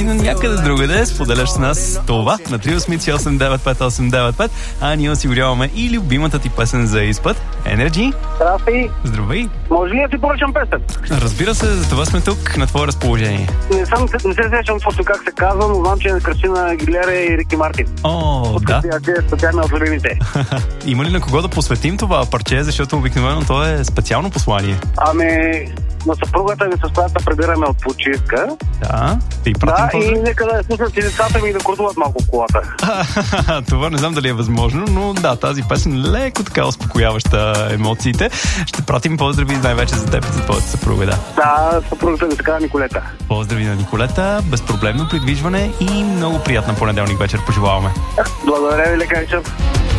на някъде другаде, споделяш с нас това на 383-895-895, а ние осигуряваме и любимата ти песен за изпът. Energy. Здрасти. Здравей. Може ли да ти поръчам песен? Разбира се, за това сме тук, на твое разположение. Не се сещам точно как се казва, но знам, че е Кристина Агилера и Рики Мартин. О, да. Тя ми от любимите. Има ли на кого да посветим това парче, защото обикновено то е специално послание? На съпругата ми, с която прибираме от почивка. Да, и пратим поздрав. И нека да слушат и децата ми да курдуват малко в колата. Това не знам дали е възможно, но да, тази песен леко така успокояваща емоциите. Ще пратим поздрави най-вече за теб и за твоята съпруга, да. Да, съпругата ми се казва Николета. Поздрави на Николета, безпроблемно придвижване и много приятна понеделник вечер пожелаваме. Благодаря ви, лека вечер.